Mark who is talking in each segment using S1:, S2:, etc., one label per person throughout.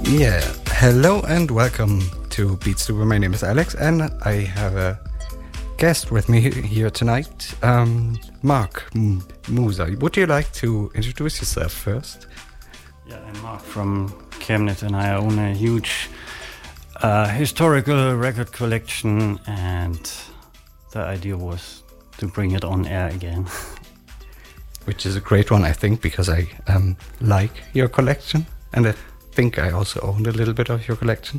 S1: Yeah, hello and welcome to Beatstube. My name is Alex and I have a guest with me here tonight, Mark Musa. Would you like to introduce yourself first?
S2: Yeah, I'm Mark from Chemnitz and I own a huge historical record collection, and the idea was to bring it on air again.
S1: Which is a great one, I think, because I like your collection, and I think I also owned a little bit of your collection.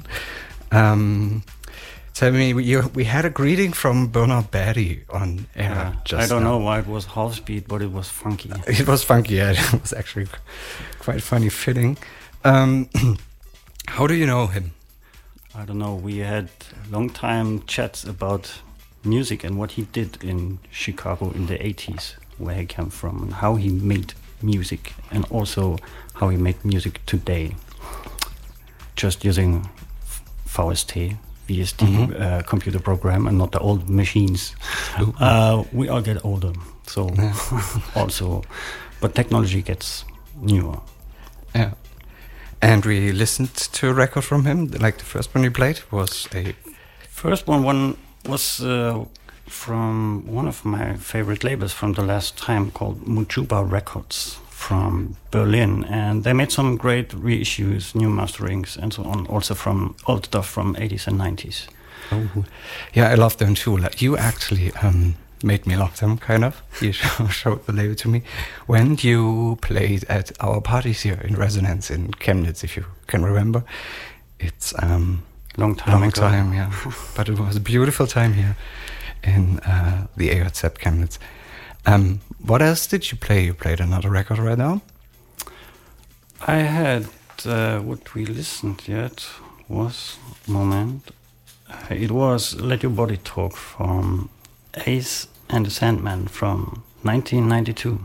S1: Tell me, we had a greeting from Bernard Batty on air.
S2: I don't know why it was half speed, but it was funky.
S1: It was funky, yeah. It was actually quite funny fitting. How do you know him?
S2: I don't know. We had long time chats about music and what he did in Chicago in the 80s, where he came from and how he made music, and also how he made music today, just using VST computer program and not the old machines. We all get older, so also, but technology gets newer.
S1: Yeah. And we listened to a record from him. Like the first one you played was a...
S2: First one was from one of my favorite labels from the last time, called Mujuba Records from Berlin. And they made some great reissues, new masterings and so on, also from old stuff from 80s and 90s.
S1: Oh, yeah, I love them too. Like, you actually made me love them, kind of. You showed the label to me when you played at our parties here in Resonance in Chemnitz, if you can remember. It's
S2: long time,
S1: yeah. But it was a beautiful time here in the AOZ Chemnitz. What else did you play? You played another record right now?
S2: I had what we listened yet was it was Let Your Body Talk from Ace and the Sandman from 1992,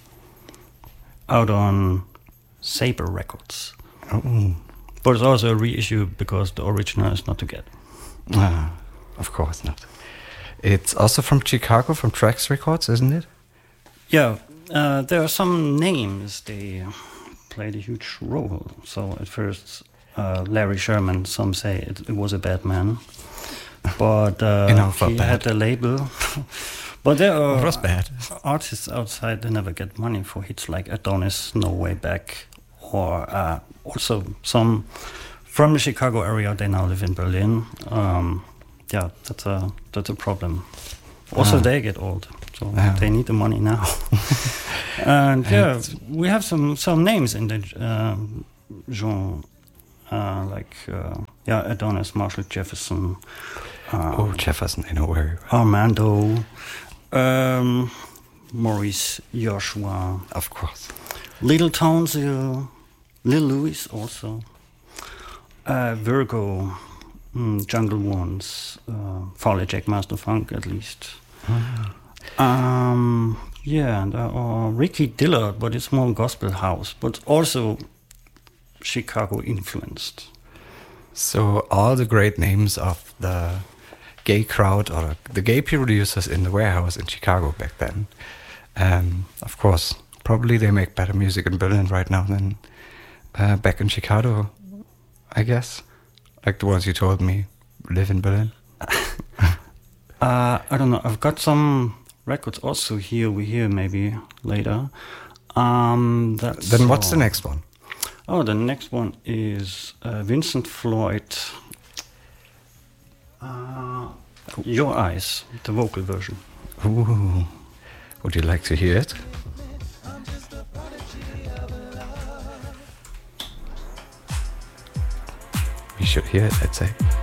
S2: out on Saber Records.
S1: Oh.
S2: But it's also a reissue because the original is not to get.
S1: Of course not. It's also from Chicago, from Trax Records, isn't it?
S2: Yeah, there are some names. They played a huge role. So at first, Larry Sherman, some say it was a bad man. But he had a label. But there are artists outside that never get money for hits like Adonis, No Way Back, or also some from the Chicago area. They now live in Berlin. Yeah, that's a problem. Also, they get old, so they need the money now. And yeah, we have some names in the genre, like Adonis, Marshall Jefferson.
S1: Jefferson, I know where.
S2: Armando, Maurice Joshua,
S1: of course.
S2: Little Townsville, Lil Louis also, Virgo, Jungle Ones, Farley Jack Master Funk at least. And Ricky Dillard, but it's more gospel house, but also Chicago influenced.
S1: So all the great names of the gay crowd or the gay producers in the warehouse in Chicago back then. Of course, probably they make better music in Berlin right now than back in Chicago, I guess. Like the ones you told me live in Berlin.
S2: I don't know. I've got some records also here. We hear maybe later.
S1: Then what's the next one?
S2: Oh, the next one is Vincent Floyd. Your Eyes, the vocal version.
S1: Ooh. Would you like to hear it? We should hear it, I'd say.